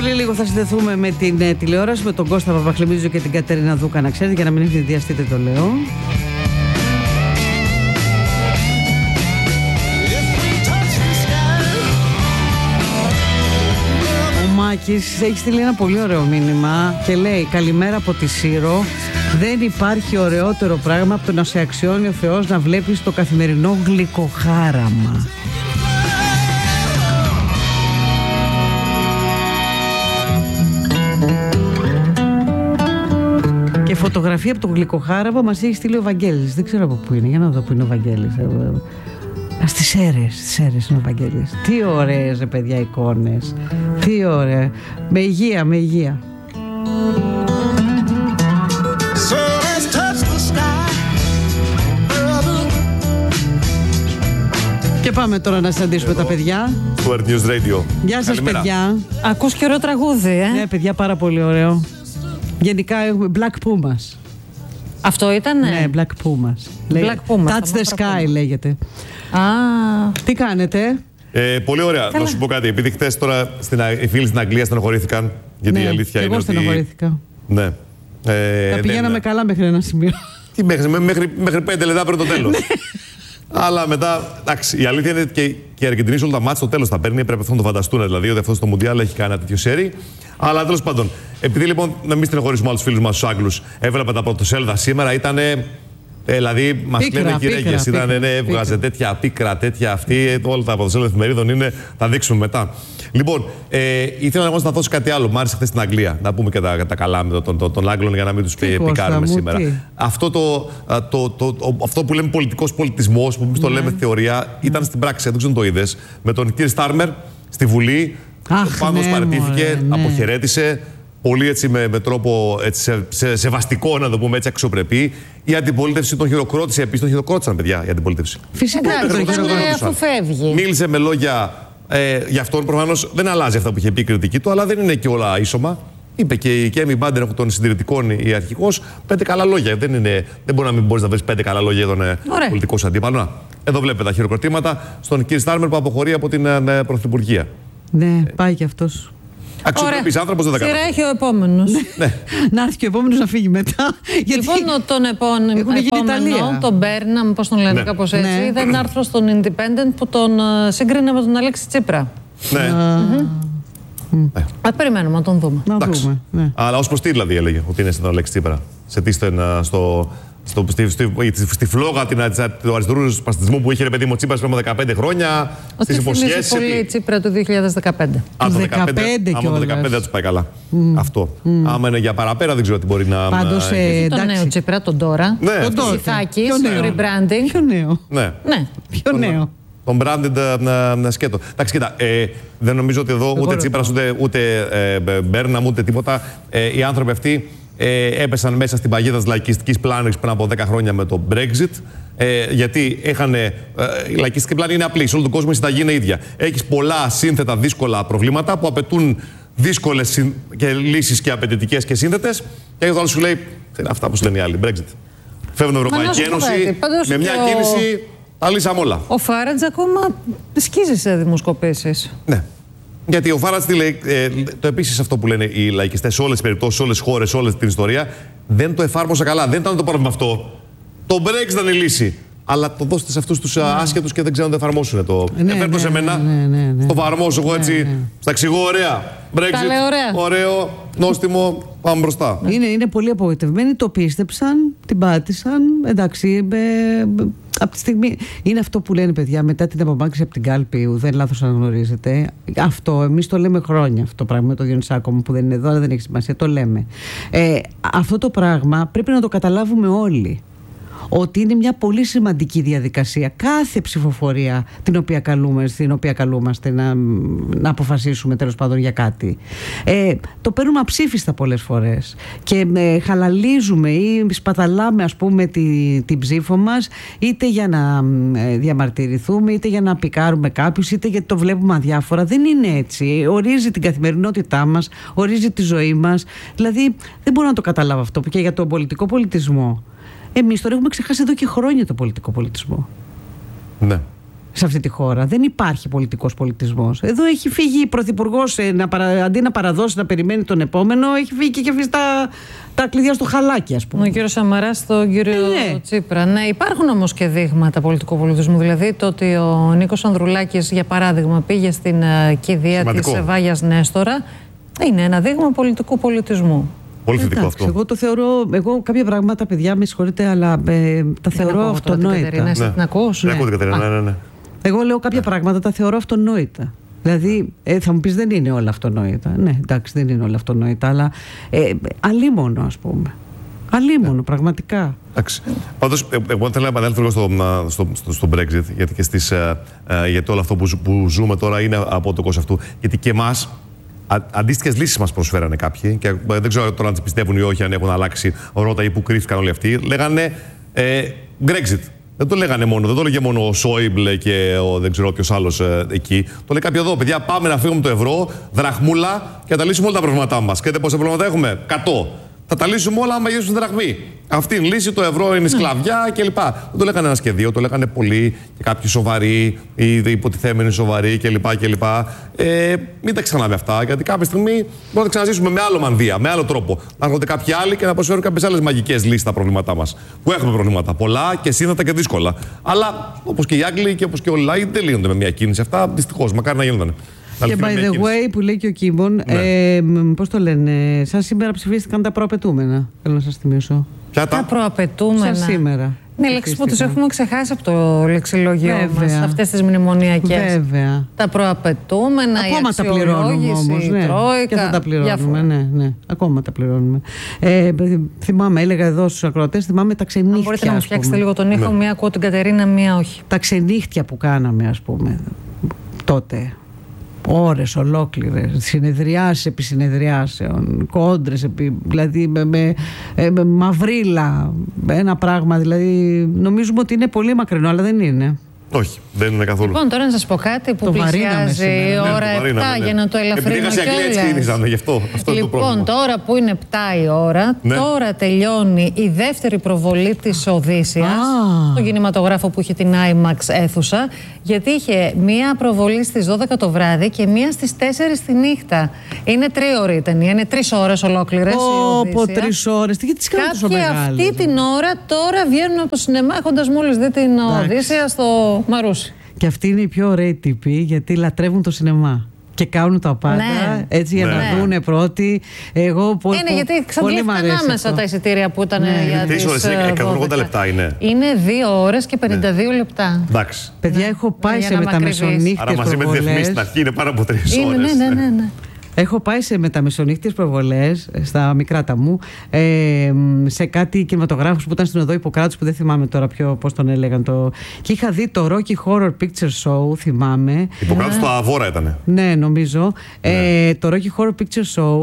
πολύ λίγο θα συνδεθούμε με την τηλεόραση, με τον Κώστα Παπαχλημίζο και την Κατερίνα Δούκα, να ξέρετε, για να μην ευνηδιαστείτε, το λέω. Ο Μάκης έχει στείλει ένα πολύ ωραίο μήνυμα και λέει: καλημέρα από τη Σύρο. Δεν υπάρχει ωραιότερο πράγμα από το να σε αξιώνει ο Θεός να βλέπεις το καθημερινό γλυκοχάραμα. Και φωτογραφία από το γλυκοχάραμα μας έχει στείλει ο Βαγγέλης. Δεν ξέρω από πού είναι, για να δω πού είναι ο Βαγγέλης. Στις Σέρρες είναι ο Βαγγέλης. Τι ωραίες ρε παιδιά εικόνες. Τι ωραία. Με υγεία, με υγεία. Και πάμε τώρα να συναντήσουμε τα παιδιά. Του Earth News Radio. Γεια σας παιδιά. Ακούς και ωραίο τραγούδι, Ναι παιδιά, πάρα πολύ ωραίο. Γενικά έχουμε Black Pumas. Αυτό ήτανε? Ναι, Black Pumas. Black Pumas. Touch the Sky λέγεται. Τι κάνετε? Πολύ ωραία. Να σου πω κάτι. Επειδή χτες τώρα οι φίλοι στην Αγγλία στενοχωρήθηκαν. Γιατί η αλήθεια είναι ότι... εγώ στενοχωρήθηκα. Ναι. Τα πηγαίναμε καλά μέχρι ένα σημείο. Μέχρι 5 λεπτά πριν το τέλος. Αλλά μετά, εντάξει, η αλήθεια είναι και η Αργεντινή σε όλα τα μάτια στο τέλος θα παίρνει. Πρέπει να το φανταστούν δηλαδή ότι αυτό στο Μουντιάλ έχει κάνει ένα τέτοιο σέρι. Αλλά τέλος πάντων, επειδή λοιπόν να μην στενοχωρήσουμε άλλους φίλους μας τους Άγγλους, έβλεπα τα πρωτοσέλιδα σήμερα, ήταν. Δηλαδή, μας κλαίνε γυρέγγες. Έβγαζε τέτοια πίκρα, τέτοια αυτή. Όλα τα πρωτοσέλιδα εφημερίδων είναι. Θα δείξουμε μετά. Λοιπόν, ήθελα να σταθώ σε κάτι άλλο. Μ' άρεσε χθες στην Αγγλία. Να πούμε και τα καλά με των Άγγλων για να μην τους πικάρουμε σήμερα. Αυτό που λέμε πολιτικός πολιτισμός, που εμείς το λέμε θεωρία, ήταν στην πράξη. Δεν ξέρω αν το είδες. Με τον κύριο Στάρμερ στη Βουλή. Πάνω παραιτήθηκε, αποχαιρέτησε. Πολύ έτσι με τρόπο έτσι, σεβαστικό, να το πούμε έτσι, αξιοπρεπή. Η αντιπολίτευση τον χειροκρότησε. Επίσης τον χειροκρότησαν, παιδιά, η αντιπολίτευση. Φυσικά τον χειροκρότησαν. Αφού φεύγει. Μίλησε με λόγια. Γι' αυτόν προφανώς δεν αλλάζει αυτά που είχε πει η κριτική του, αλλά δεν είναι και όλα ίσωμα. Είπε και η Κέμι Μπάντεν των συντηρητικών, η αρχηγός, 5 καλά λόγια. Δεν μπορεί να μην μπορείς να βρεις 5 καλά λόγια για τον πολιτικό σου αντίπαλο. Εδώ βλέπετε τα χειροκροτήματα στον κύριο Στάρμερ που αποχωρεί από την Πρωθυπουργία. Ναι, πάει κι αυτός. Αξιοπρεπής άνθρωπος, δεν τα κάνει. Σειρά έχει ο επόμενος. Ναι. Να έρθει και ο επόμενος να φύγει μετά. Λοιπόν, τον επόμενο, τον Μπέρναμ, πώς τον λένε, κάπως έτσι, είδα ένα άρθρο στον Independent που τον σύγκρινε με τον Αλέξη Τσίπρα. Ναι. Περιμένουμε να τον δούμε. Να δούμε. Αλλά ως προς τι δηλαδή έλεγε ότι είναι στον Αλέξη Τσίπρα? Σε τι στη φλόγα του αριστερού σπαστισμού που είχε, ρε παιδί μου, ο Τσίπρας πριν από 15 χρόνια, στις υποσχέσεις. Ότι πολύ Τσίπρα του 2015. Αν το 2015 δεν τους πάει καλά. Αυτό. Άμα είναι για παραπέρα, δεν ξέρω τι μπορεί να... Πάντως, τον νέο Τσίπρα, τον τώρα. Τον Σιθάκη, το rebranding. Ποιο νέο? Ναι. Ποιο νέο? Τον branded σκέτο. Εντάξει, κοίτα, δεν νομίζω ότι εδώ ούτε Τσίπρας, ούτε Μπέρναμ, ούτε τίποτα. Οι άνθρωποι αυτοί έπεσαν μέσα στην παγίδα της λαϊκιστικής πλάνης πριν από 10 χρόνια με το Brexit. Γιατί η λαϊκιστική πλάνη είναι απλή. Σε όλο τον κόσμο η συνταγή είναι ίδια. Έχεις πολλά σύνθετα δύσκολα προβλήματα που απαιτούν δύσκολες λύσεις και απαιτητικές και σύνθετες. Και το άλλο σου λέει, αυτά που σου λένε οι άλλοι, Brexit. Φεύγουν την Ευρωπαϊκή Ένωση με μια κίνηση. Τα λύσαμε όλα. Ο Φάραντζ ακόμα σκίζει σε δημοσκοπήσεις. Ναι. Γιατί ο Φάραντζ τι λέει, το επίσης αυτό που λένε οι λαϊκιστές σε όλες τις περιπτώσεις, σε όλες τις χώρες, σε όλη την ιστορία, δεν το εφάρμοσα καλά. Δεν ήταν το πρόβλημα αυτό. Το Brexit ήταν η λύση. Αλλά το δώστε σε αυτούς τους άσχετους και δεν ξέρουν να το εφαρμόσουν. Φέρνω σε μένα. Το εφαρμόσω εγώ έτσι. Στα εξηγώ ωραία. Brexit. Ωραίο. Νόστιμο. Πάμε μπροστά. Είναι πολύ απογοητευμένοι. Το πίστεψαν. Την πάτησαν. Εντάξει. Από τη στιγμή. Είναι αυτό που λένε παιδιά μετά την απομάκρυνση από την κάλπη. Ουδέν λάθος αναγνωρίζεται. Αυτό. Εμείς το λέμε χρόνια αυτό το πράγμα με τον Διονυσάκο μου που δεν είναι εδώ, αλλά δεν έχει σημασία. Το λέμε. Αυτό το πράγμα πρέπει να το καταλάβουμε όλοι. Ότι είναι μια πολύ σημαντική διαδικασία κάθε ψηφοφορία στην οποία καλούμαστε να αποφασίσουμε τέλος πάντων για κάτι. Το παίρνουμε αψήφιστα πολλές φορές και χαλαλίζουμε ή σπαταλάμε ας πούμε την ψήφο μας είτε για να διαμαρτυρηθούμε είτε για να πικάρουμε κάποιους είτε γιατί το βλέπουμε αδιάφορα. Δεν είναι έτσι. Ορίζει την καθημερινότητά μας, ορίζει τη ζωή μας. Δηλαδή δεν μπορώ να το καταλάβω αυτό και για τον πολιτικό πολιτισμό. Εμείς τώρα έχουμε ξεχάσει εδώ και χρόνια το πολιτικό πολιτισμό. Ναι. σε αυτή τη χώρα. Δεν υπάρχει πολιτικός πολιτισμός. Εδώ έχει φύγει η πρωθυπουργός, αντί να παραδώσει, να περιμένει τον επόμενο, έχει φύγει και έχει αφήσει τα κλειδιά στο χαλάκι, ας πούμε. Ο κύριος Σαμαράς στον κύριο Τσίπρα. Ναι, υπάρχουν όμως και δείγματα πολιτικού πολιτισμού. Δηλαδή το ότι ο Νίκος Ανδρουλάκης, για παράδειγμα, πήγε στην κηδεία της Βάγιας Νέστορα, είναι ένα δείγμα πολιτικού πολιτισμού. Πολύ θετικό αυτό. Εγώ το θεωρώ, κάποια πράγματα, παιδιά, με συγχωρείτε, αλλά τα θεωρώ αυτονόητα. Ναι. Την ακούς? Ναι, ακούω την Κατερίνα, ναι. Εγώ λέω κάποια πράγματα τα θεωρώ αυτονόητα. Δηλαδή, θα μου πεις δεν είναι όλα αυτονόητα. Ναι, εντάξει, δεν είναι όλα αυτονόητα, αλλά αλίμονο, ας πούμε. Αλίμονο, πραγματικά. Εντάξει. Πάντως, εγώ θέλω να επανέλθω λίγο στο Brexit, γιατί και γιατί όλο αυτό που ζούμε τώρα είναι από το κόστος αυτού. Γιατί και εμάς αντίστοιχες λύσεις μας προσφέρανε κάποιοι, και δεν ξέρω τώρα αν τις πιστεύουν ή όχι, αν έχουν αλλάξει ρότα ή που κρύφτηκαν όλοι αυτοί. Λέγανε Brexit. Δεν το λέγανε μόνο, δεν το λέγε μόνο ο Σόιμπλε και δεν ξέρω ποιος άλλος εκεί. Το λέει κάποιοι εδώ, παιδιά, πάμε να φύγουμε το ευρώ, δραχμούλα και να τα λύσουμε όλα τα προβλήματά μας. Και πόσα προβλήματα έχουμε? 100. Θα τα λύσουμε όλα άμα γυρίσουν δραχμή. Αυτή είναι η λύση, το ευρώ είναι σκλαβιά κλπ. Δεν το λέγανε ένα και δύο, το λέγανε πολλοί και κάποιοι σοβαροί ή υποτιθέμενοι σοβαροί κλπ. Μην τα ξανάμε αυτά, γιατί κάποια στιγμή μπορούμε να τα ξαναζήσουμε με άλλο μανδύα, με άλλο τρόπο. Να έρχονται κάποιοι άλλοι και να προσφέρουν κάποιες άλλες μαγικές λύσεις στα προβλήματά μας. Που έχουμε προβλήματα πολλά και σύνθετα και δύσκολα. Αλλά όπως και οι Άγγλοι και όπως και όλοι οι λαοί δεν λύνονται με μια κίνηση αυτά. Δυστυχώς, μακάρι να γίνονταν. Και by the way, που λέει και ο Κίμπον, πώς το λένε, σαν σήμερα ψηφίστηκαν τα προαπαιτούμενα. Θέλω να σας θυμίσω. Ποια τα προαπαιτούμενα? Σαν σήμερα. Είναι λέξεις που τους έχουμε ξεχάσει από το λεξιλόγιο μας, αυτές τις μνημονιακές. Βέβαια. Τα προαπαιτούμενα, ακόμα τα πληρώνουμε όμως, ναι. Και θα τα πληρώνουμε, ναι. Ακόμα τα πληρώνουμε. Θυμάμαι, έλεγα εδώ στους ακροατές, θυμάμαι τα ξενύχτια. Αν μπορείτε να μου φτιάξετε λίγο τον ήχο, μία ακούω την Κατερίνα, μία όχι. Τα ξενύχτια που κάναμε, ας πούμε, τότε. Ώρες ολόκληρες, συνεδριάσεις επί συνεδριάσεων, κόντρες, δηλαδή με μαυρίλα, ένα πράγμα, δηλαδή νομίζουμε ότι είναι πολύ μακρινό, αλλά δεν είναι. Όχι, δεν είναι καθόλου. Λοιπόν, τώρα να σας πω κάτι που πλησιάζει η ώρα 7 για να το ελαφρύνω κιόλας. Λοιπόν, τώρα που είναι 7 η ώρα, τώρα τελειώνει η δεύτερη προβολή της Οδύσσιας στον κινηματογράφο που είχε την IMAX αίθουσα, γιατί είχε μία προβολή στις 12 το βράδυ και μία στις 4 τη νύχτα. Είναι 3ωρη η ταινία, είναι 3 ώρες ολόκληρες. Από 3 ώρες, γιατί τις κάνουν τόσο μεγάλες? Κάποιοι αυτή την ώρα τώρα βγαίνουν από το σινεμά έχοντας μόλις δει την Οδύσσια στο Μαρούσι. Και αυτοί είναι οι πιο ωραίοι τύποι, γιατί λατρεύουν το σινεμά. Και κάνουν τα πάντα έτσι για να δούνε πρώτοι. Εγώ γιατί ξαντλήθηκαν άμεσα τα εισιτήρια που ήταν για τις 180 λεπτά είναι. Είναι 2 ώρες και 52 λεπτά. Εντάξει. Παιδιά, έχω πάει σε μεταμεσονύχτιες προβολές. Άρα μαζί με τη διαφημίση στην αρχή είναι πάρα από 3 ώρες. Ναι. Έχω πάει σε μεταμεσονύχτιες προβολές στα μικρά μου, σε κάτι κινηματογράφους που ήταν στην οδό Ιπποκράτους, που δεν θυμάμαι τώρα πώς τον έλεγαν. Και είχα δει το Rocky Horror Picture Show, θυμάμαι. Ιπποκράτους το Αβόρα ήτανε. Ναι, νομίζω. Το Rocky Horror Picture Show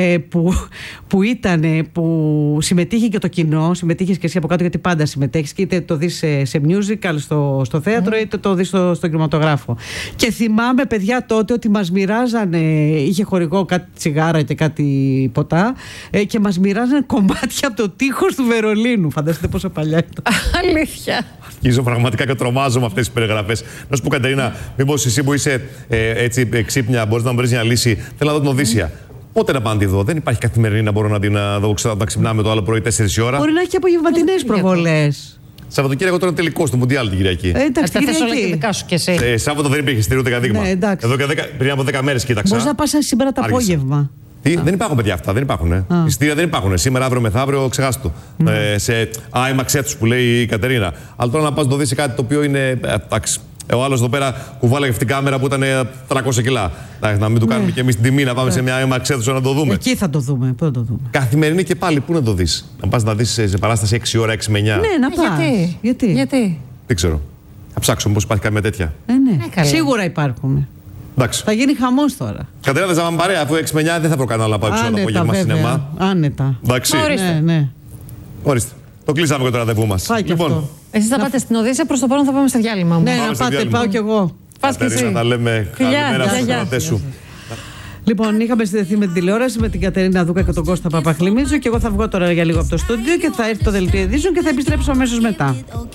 που συμμετείχε και το κοινό, συμμετείχες και εσύ από κάτω, γιατί πάντα συμμετέχεις, και είτε το δεις σε musical στο θέατρο, είτε το δεις στο κινηματογράφο. Και θυμάμαι, παιδιά, τότε ότι μας μοιράζανε, είχε χορηγό κάτι τσιγάρα και κάτι ποτά, και μας μοιράζανε κομμάτια από το τείχος του Βερολίνου. Φανταστείτε πόσο παλιά ήταν. Αλήθεια. Αρχίζω πραγματικά και τρομάζω με αυτές τις περιγραφές. Να σου πω, Κατερίνα, μήπως εσύ που είσαι έτσι ξύπνια, μπορείς να μου βρεις μια λύση? Θέλω να δω την Οδύσσια. Πότε να πάω να τη δω? Δεν υπάρχει καθημερινή να μπορώ να την δω, να ξυπνάμε το άλλο πρωί 4 η ώρα. Μπορεί να έχει και απογευματινές προβολές. Σαββατοκύριακο τώρα τελικό στο Μουντιάλ την Κυριακή. Εντάξει, τα θες όλα και δικά σου κι εσύ. Σάββατο δεν υπήρχε εισιτήριο, ούτε δείγμα. Εδώ και πριν από 10 μέρες κοίταξα. Μπορείς να πας σήμερα το απόγευμα. Δεν υπάρχουν, παιδιά, αυτά. Δεν υπάρχουν. Εισιτήρια δεν υπάρχουν. Σήμερα, αύριο, μεθαύριο, ξεχάσου το. Σε IMAX αίθουσες που λέει η Κατερίνα. Αλλά τώρα να πας να το δεις σε κάτι το οποίο είναι. Εντάξει. Ο άλλος εδώ πέρα κουβάλαγε αυτή την κάμερα που ήταν 300 κιλά. Να μην του κάνουμε και εμείς την τιμή να πάμε σε μια IMAX αίθουσα να το δούμε. Εκεί θα το δούμε. Πού θα το δούμε? Καθημερινή και πάλι, πού να το δεις? Να πας να δεις σε παράσταση 6 ώρα, 6 με 9. Ναι, να πας. Γιατί? Δεν ξέρω. Θα ψάξω πώς υπάρχει καμία τέτοια. Ναι. Σίγουρα υπάρχουν. Εντάξει. Θα γίνει χαμός τώρα. Κατερίνα, δεν θα πάμε παρέα, αφού 6 με 9 δεν θα προκανώ να πάω έξω το απόγευμα σινεμά. Άνετα. Εντάξει. Ναι. Ορίστε. Το κλείσαμε και το ραντεβού μας. Λοιπόν, εσείς θα πάτε στην Οδύσσια, προς το παρόν θα πάμε σε διάλειμμα. Ναι, να πάτε, πάω κι εγώ. Πας και εσύ. Να τα λέμε καλημέρα στους ακροατές σου. Λοιπόν, είχαμε συνδεθεί με την τηλεόραση με την Κατερίνα Δούκα και τον Κώστα Παπαχλημίτζο, και εγώ θα βγω τώρα για λίγο από το στούντιο και θα έρθει το δελτίο ειδήσεων και θα επιστρέψω αμέσως μετά.